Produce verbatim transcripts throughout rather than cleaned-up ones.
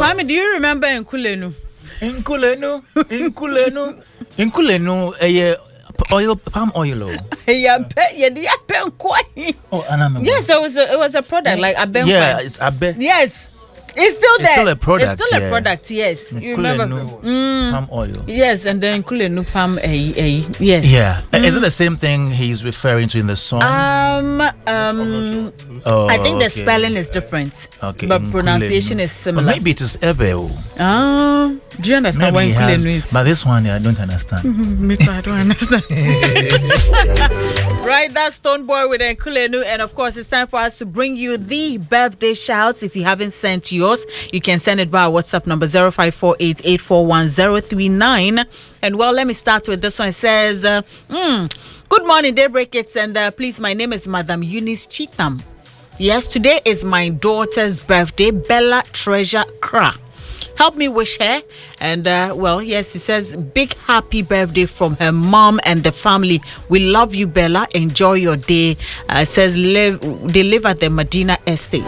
Kwame, do you remember Nkulenu? Nkulenu, Nkulenu, Nkulenu, eh, oil, palm oil. Yeah, yeah, yeah, Oh, Anna. Yes, it was a, it was a product like Abe. Yeah, it's Abe. Yes. It's still there. It's still a product. It's still yeah. a product, yes. You remember? Mm. Palm oil. Yes, and then Kulenu palm a a yes. Yeah. Mm. Is it the same thing he's referring to in the song? Um um oh, I think the okay. spelling is different. Okay. But pronunciation is similar. But maybe it is Ebe. Ah, do you understand maybe what Kulenu is? But this one yeah, I don't understand. Me too, I don't understand. Right, that's Stone Boy with Nkulenu, and of course it's time for us to bring you the birthday shouts. If you haven't sent yours, you can send it by our WhatsApp number zero five four eight eight four one zero three nine. And well, let me start with this one. It says, uh, mm, good morning, Daybreak It's, and uh, please, my name is Madam Eunice Cheetham. Yes, today is my daughter's birthday, Bella Treasure Kra. Help me wish her. And uh, well, yes, it says big happy birthday from her mom and the family. We love you, Bella. Enjoy your day. Uh, it says live, they live at the Medina Estate.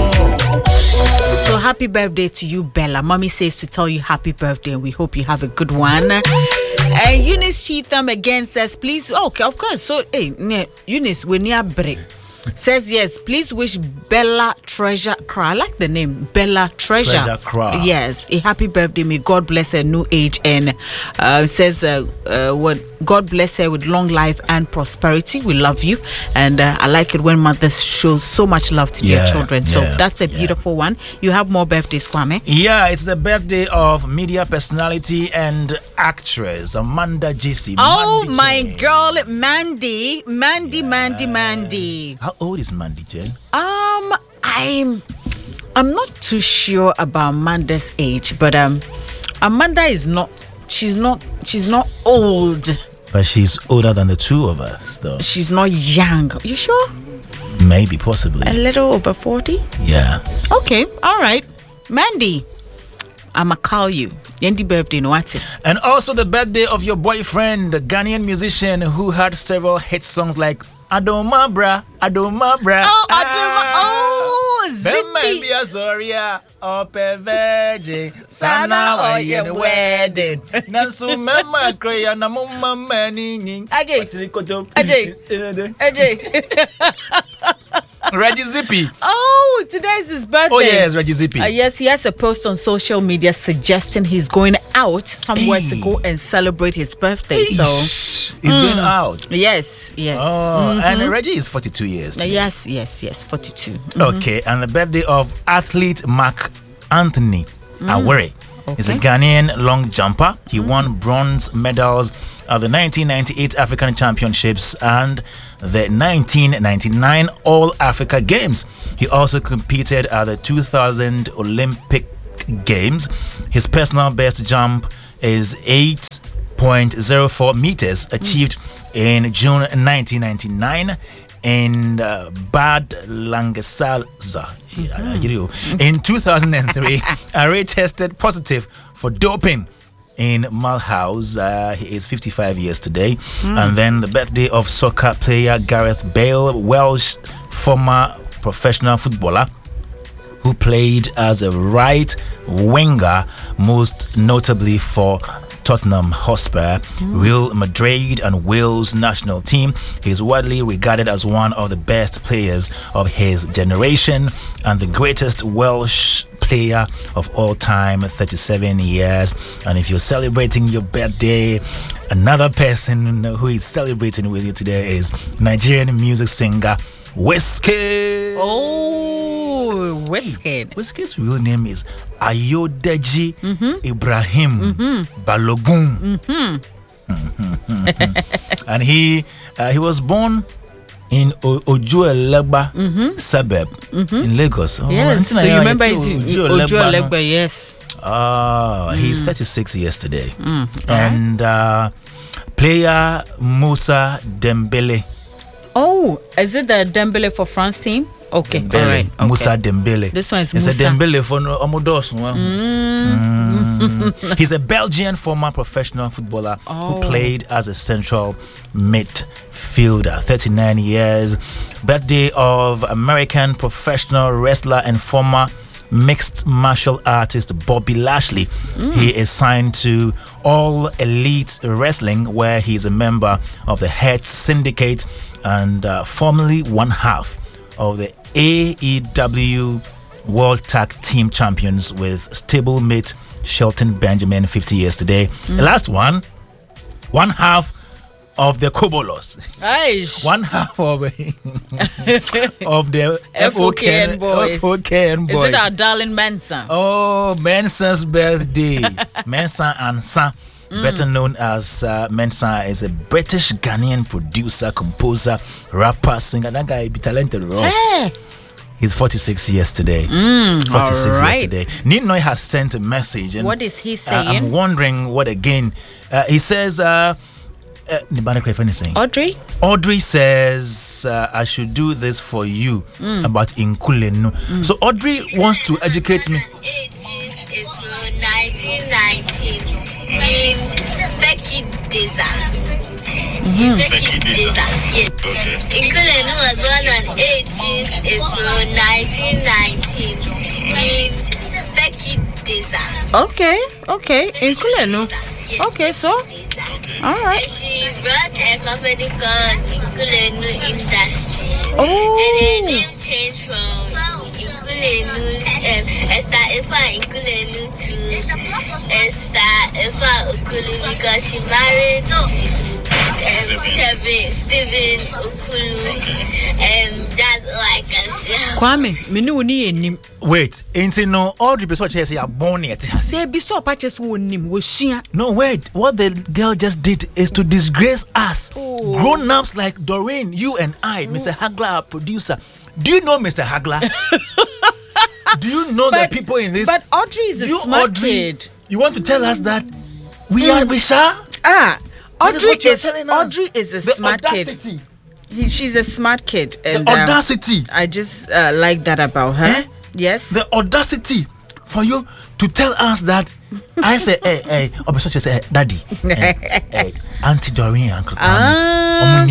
Oh. So happy birthday to you, Bella. Mommy says to tell you happy birthday, and we hope you have a good one. And Eunice Cheetham again says, please, okay, of course. So, hey, Eunice, we're near break. Says yes, please wish Bella Treasure Kra. I like the name Bella Treasure. Treasure Kra. Yes, a happy birthday. May God bless her new age, and uh, says uh, uh, what God bless her with long life and prosperity. We love you, and uh, I like it when mothers show so much love to yeah, their children. So yeah, that's a yeah. beautiful one. You have more birthdays, Kwame? Yeah, it's the birthday of media personality and actress Amanda G C. Oh, Mandy my Jane. girl, Mandy, Mandy, yeah. Mandy, Mandy. How old is Mandy Jane? Um, I'm, I'm not too sure about Amanda's age, but um, Amanda is not. She's not. She's not old. But she's older than the two of us, though. She's not young. You sure? Maybe, possibly. A little over forty. Yeah. Okay. All right, Mandy. I'ma call you. Yendi birthday, no what? And also the birthday of your boyfriend, the Ghanaian musician who had several hit songs like Adoma Bra, Adoma Bra. Oh, Adoma. Oh, Zippy. Baby, sorry, oh, Peveje, Sana, or your wedding. Nansu, Mamma, Cray, and a mumma, manning. Ajay, Ajay, Ajay. Reggie Zippy. Oh, today's his birthday. Oh, yes, Reggie Zippy. Uh, yes, he has a post on social media suggesting he's going out somewhere hey. to go and celebrate his birthday. Hey. So he's mm. going out. Yes, yes. Oh, mm-hmm. And Reggie is forty-two years. Uh, yes, yes, yes, forty-two. Mm-hmm. Okay, and the birthday of athlete Mark Anthony mm. Awere. Okay. He's a Ghanaian long jumper. He mm. won bronze medals at the nineteen ninety-eight African Championships and the nineteen ninety-nine All-Africa Games. He also competed at the two thousand Olympic Games. His personal best jump is eight point zero four meters, achieved mm. in June nineteen ninety-nine in uh, Bad Langensalza. Mm-hmm. In two thousand three, Array tested positive for doping in Mulhouse. Uh, he is fifty-five years today. Mm. And then the birthday of soccer player Gareth Bale, Welsh former professional footballer who played as a right winger, most notably for Tottenham Hotspur, mm. Real Madrid and Wales national team. He is widely regarded as one of the best players of his generation and the greatest Welsh player of all time, thirty-seven years. And if you're celebrating your birthday, another person who is celebrating with you today is Nigerian music singer Wizkid. Oh, Wizkid. Wizkid's real name is Ayodeji mm-hmm. Ibrahim mm-hmm. Balogun. Mm-hmm. Mm-hmm. And he uh, he was born in o- Ojuelegba mm-hmm. suburb mm-hmm. in Lagos. Oh, yes, so you remember it, Ojuelegba, no? Yes. Ah, uh, mm. he's thirty-six years today. Mm. And right. uh, player Moussa Dembele. Oh, is it the Dembele for France team? Okay, Dembele. All right. Okay. Moussa Dembele. This one is it's Moussa. It's a Dembele for Omodos. Mm. Mm. He's a Belgian former professional footballer oh. who played as a central midfielder. thirty-nine years. Birthday of American professional wrestler and former mixed martial artist Bobby Lashley. Mm. He is signed to All Elite Wrestling, where he's a member of the Head Syndicate and uh, formerly one half of the A E W World Tag Team Champions with stablemate Shelton Benjamin fifty years today. Mm. The last one, one half of the Kobolos. Aish. One half of, of the F O K N boys. F O K N boys. Is it our darling Mensa? Oh, Mensa's birthday. Mensa Ansa, mm. better known as uh, Mensa, is a British Ghanaian producer, composer, rapper, singer. That guy be talented, rough. Hey. He's forty-six years today. Mm, forty-six right. years today. Ninoy has sent a message. And, what is he saying? Uh, I'm wondering what again. Uh, he says, uh, uh, Audrey? Audrey says, uh, I should do this for you mm. about Inkulenu. Mm. So Audrey wants to educate me. eighteenth April nineteen nineteen in Becky Desert. Mm-hmm. Becky Desert, yes. Inkulenu was born on eighteenth April nineteen nineteen in Becky Desert. Okay, okay. Inkulenu. Yes. Okay, so? All right. And she brought a company called Inkulenu Industry. Oh. And her name changed from Inkulenu, um, Esther Efa Inkulenu to Esther Efa Okulu because she married um, Stephen, Stephen Okulu. And that's all I can say. Kwame, me no ni enim. Wait, ain't it no Audrey be so say you are born yet. Say be so patches wo nim wo sua. No, wait. What the girl just did is to disgrace us. Oh. Grown-ups like Doreen, you and I, Mister Hagler, our producer. Do you know Mister Hagler? Do you know But- the people in this? But Audrey is a you, smart Audrey, kid. you want to tell us that we are Bisha? Ah, That is Audrey what you're is telling us. Audrey is a The smart audacity. kid. He, she's a smart kid. And, The um, audacity. I just uh, like that about her. Eh? Yes. The audacity for you to tell us that I say, hey, hey, oh, so say, daddy, hey, hey, Auntie Doreen, Uncle Ah.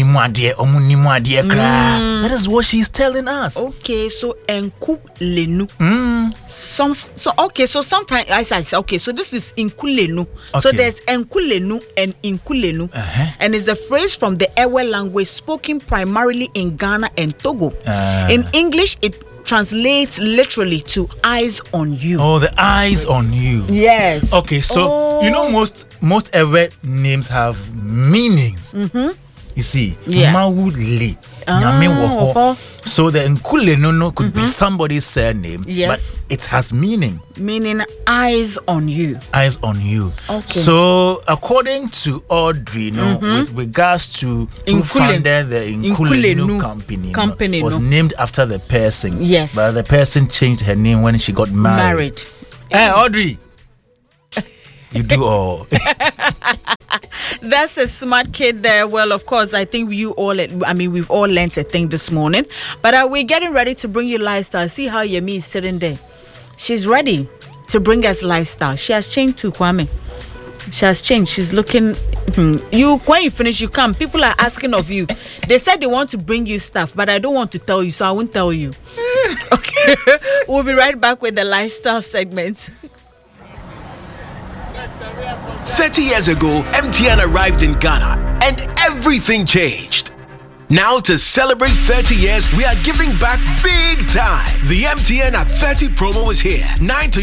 That is what she's telling us. Okay, so enku lenu. Mm. Some so okay, so sometimes I say okay, so this is inkulenu. So Okay. there's enkulenu and inkulenu, Uh-huh. and it's a phrase from the Ewe language spoken primarily in Ghana and Togo. Ah. In English, it translates literally to "eyes on you." Oh, the eyes on you. Yes. Okay, so Oh. you know most most ever names have meanings. Mm-hmm. You see, Yeah. Mawuli, Ah, Nyame wo ho. oh. So the Nkulenono could be somebody's surname, Yes. but it has meaning. Meaning eyes on you. Eyes on you. Okay. So, according to Audrey, no, with regards to who Inkule- founded the Inkulenu Inkulenu company, no, company, was no. named after the person. Yes. But the person changed her name when she got married. Married. Hey, Audrey. You do all. That's a smart kid there. Well, of course, I think you all, I mean, we've all learned a thing this morning. But uh, we're getting ready to bring you lifestyle. See how Yemi is sitting there. She's ready to bring us lifestyle. She has changed to Kwame. She has changed. She's looking. Hmm. You, when you finish, you come. People are asking of you. They said they want to bring you stuff, but I don't want to tell you, so I won't tell you. Okay. We'll be right back with the lifestyle segment. thirty years ago, M T N arrived in Ghana and everything changed. Now to celebrate thirty years, we are giving back big time. The M T N at thirty promo is here. nine to